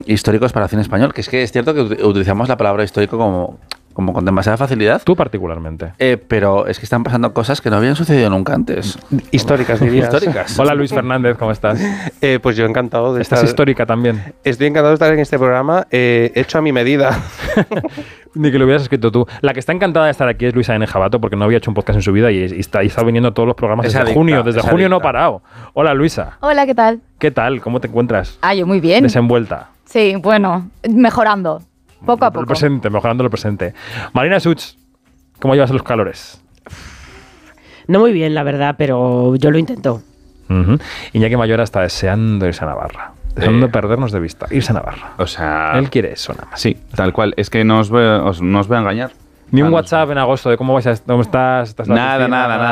Históricos para cine español, que es cierto que utilizamos la palabra histórico como con demasiada facilidad. Tú particularmente. Pero es que están pasando cosas que no habían sucedido nunca antes. Históricas, dirías. Históricas. Hola Luis Fernández, ¿cómo estás? Pues yo encantado de estar... ¿Estás histórica también? Estoy encantado de estar en este programa, hecho a mi medida. Ni que lo hubieras escrito tú. La que está encantada de estar aquí es Luisa N. Jabato, porque no había hecho un podcast en su vida y está viniendo a todos los programas desde junio. Desde junio no ha parado. Hola Luisa. Hola, ¿qué tal? ¿Qué tal? ¿Cómo te encuentras? Yo muy bien. Desenvuelta. Sí, bueno, mejorando. Poco a poco. El presente, mejorando el presente. Marina Such, ¿cómo llevas los calores? No muy bien, la verdad, pero yo lo intento. Iñaki Mayora está deseando irse a Navarra. Deseando perdernos de vista. Irse a Navarra. O sea... Él quiere eso nada más. Sí, tal cual. Es que no os voy a engañar. Ni un WhatsApp en agosto de cómo estás. Nada.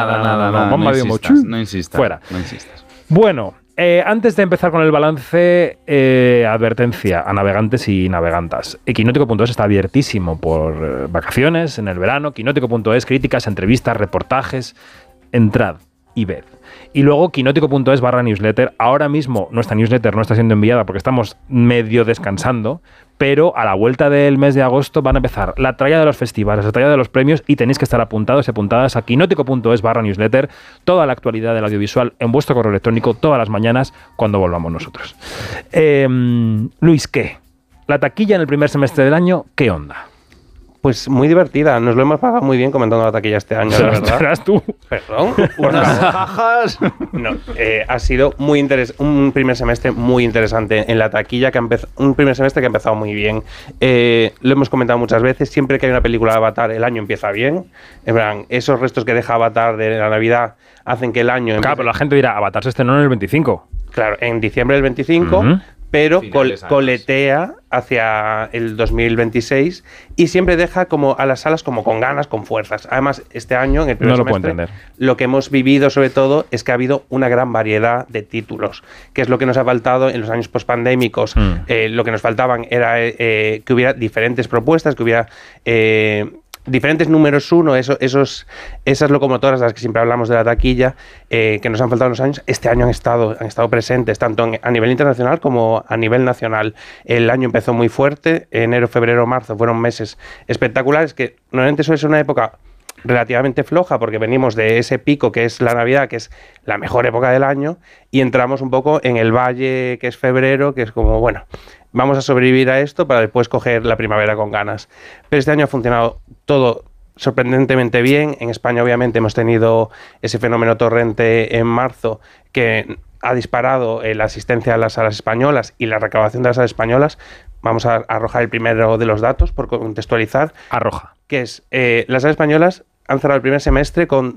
No insistas. Fuera. No insistas. Bueno, antes de empezar con el balance, advertencia a navegantes y navegantas. Quinótico.es está abiertísimo por vacaciones en el verano. Quinótico.es, críticas, entrevistas, reportajes. Entrad y ved. Y luego quinótico.es/newsletter. Ahora mismo nuestra newsletter no está siendo enviada porque estamos medio descansando, pero a la vuelta del mes de agosto van a empezar la tralla de los festivales, la tralla de los premios y tenéis que estar apuntados y apuntadas a quinótico.es/newsletter. Toda la actualidad del audiovisual en vuestro correo electrónico todas las mañanas cuando volvamos nosotros. Luis, ¿qué? La taquilla en el primer semestre del año, ¿qué onda? Pues muy divertida, nos lo hemos pasado muy bien comentando la taquilla este año, la verdad. ¿Serás tú? Perdón. Unas jajas. No, ha sido un primer semestre muy interesante en la taquilla, un primer semestre que ha empezado muy bien. Lo hemos comentado muchas veces, siempre que hay una película de Avatar, el año empieza bien. En plan, esos restos que deja Avatar de la Navidad hacen que el año empiece... Claro, pero la gente dirá, Avatar se estrenó en el 25. Claro, en diciembre del 25... pero coletea hacia el 2026 y siempre deja como a las salas como con ganas, con fuerzas. Además, este año, en el primer semestre, lo que hemos vivido sobre todo es que ha habido una gran variedad de títulos, que es lo que nos ha faltado en los años pospandémicos. Lo que nos faltaban era que hubiera diferentes propuestas, que hubiera... diferentes números uno, esas locomotoras de las que siempre hablamos de la taquilla, que nos han faltado en los años, este año han estado presentes, tanto a nivel internacional como a nivel nacional. El año empezó muy fuerte, enero, febrero, marzo fueron meses espectaculares, que normalmente suele ser una época relativamente floja, porque venimos de ese pico que es la Navidad, que es la mejor época del año, y entramos un poco en el valle que es febrero, que es como, bueno, vamos a sobrevivir a esto para después coger la primavera con ganas. Pero este año ha funcionado todo sorprendentemente bien. En España, obviamente, hemos tenido ese fenómeno torrente en marzo que ha disparado la asistencia a las salas españolas y la recaudación de las salas españolas. Vamos a arrojar el primero de los datos por contextualizar. Arroja. Que es, las salas españolas han cerrado el primer semestre con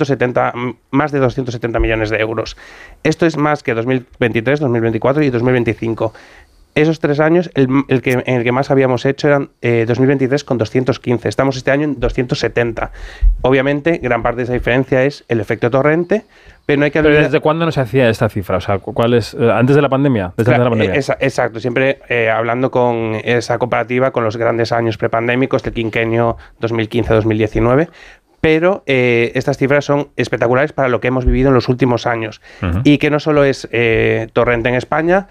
más de 270 millones de euros. Esto es más que 2023, 2024 y 2025. Esos 3 años, en el que más habíamos hecho eran 2023 con 215. Estamos este año en 270. Obviamente, gran parte de esa diferencia es el efecto torrente, pero no hay que olvidar... ¿Pero desde cuándo no se hacía esta cifra? O sea, ¿cuál es? ¿Antes de la pandemia? ¿Desde antes de la pandemia? Exacto. Siempre hablando con esa comparativa con los grandes años prepandémicos del quinquenio 2015-2019. Pero estas cifras son espectaculares para lo que hemos vivido en los últimos años. Y que no solo es torrente en España.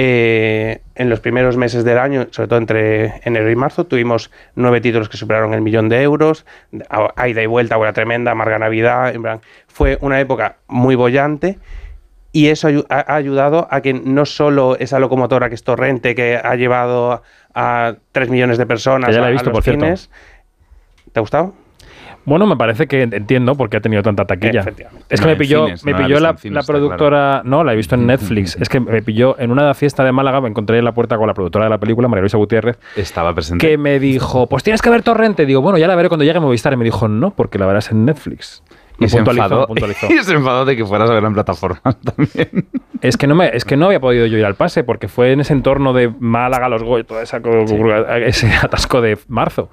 En los primeros meses del año, sobre todo entre enero y marzo, tuvimos 9 títulos que superaron el 1 millón de euros. A ida y vuelta, Abuela Tremenda, Amarga Navidad. Fue una época muy boyante. Y eso ha ayudado a que no solo esa locomotora que es torrente, que ha llevado a 3 millones de personas que ya la he visto, a los cines. ¿Te ha gustado? Bueno, me parece que entiendo por qué ha tenido tanta taquilla. Es que me pilló la productora... Claro. No, la he visto en Netflix. Es que me pilló en una fiesta de Málaga, me encontré en la puerta con la productora de la película, María Luisa Gutiérrez. Estaba presente. Que me dijo, pues tienes que ver Torrente. Digo, bueno, ya la veré cuando llegue a Movistar. Y me dijo, no, porque la verás en Netflix. Y se enfadó de que fueras a verla en plataformas también. Es que no había podido yo ir al pase, porque fue en ese entorno de Málaga, Los Goya, todo ese atasco de marzo.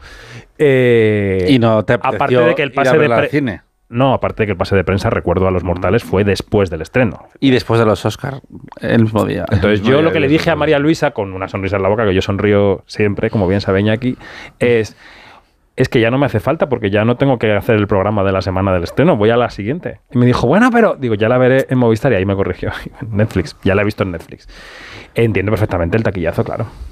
Y no te apeteció aparte de que el pase ir a verla al cine. No, aparte de que el pase de prensa, recuerdo a los mortales, fue después del estreno. Y después de los Oscars, el mismo día. Entonces yo lo que le dije a María Luisa, con una sonrisa en la boca, que yo sonrío siempre, como bien sabe Iñaki, es que ya no me hace falta porque ya no tengo que hacer el programa de la semana del estreno, voy a la siguiente. Y me dijo, bueno, pero... Digo, ya la veré en Movistar, y ahí me corrigió. Netflix, ya la he visto en Netflix. Entiendo perfectamente el taquillazo, claro.